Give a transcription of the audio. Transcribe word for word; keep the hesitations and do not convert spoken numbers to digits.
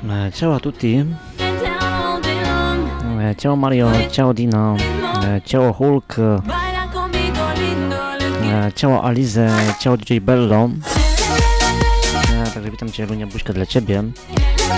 Eh, ciao a tutti, eh, ciao Mario, ciao Dina, eh, ciao Hulk, eh, ciao Alize, ciao D J Bello, eh, także witam Cię, Lunia Buźka dla Ciebie.